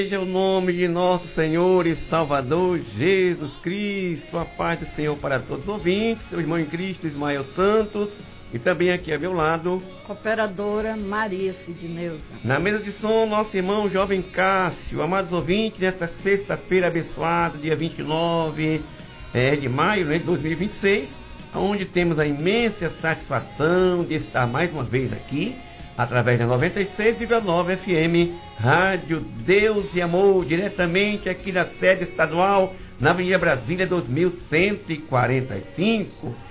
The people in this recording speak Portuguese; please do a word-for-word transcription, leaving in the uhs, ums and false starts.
Seja o nome de nosso Senhor e Salvador Jesus Cristo. A paz do Senhor para todos os ouvintes. Seu irmão em Cristo, Ismael Santos. E também aqui ao meu lado, cooperadora Maria Sidneuza. Na mesa de som, nosso irmão jovem Cássio. Amados ouvintes, nesta sexta-feira abençoada, dia vinte e nove é, de maio, né, de dois mil e vinte e seis, onde temos a imensa satisfação de estar mais uma vez aqui, através da noventa e seis vírgula nove F M, Rádio Deus e Amor, diretamente aqui na sede estadual, na Avenida Brasília dois mil cento e quarenta e cinco.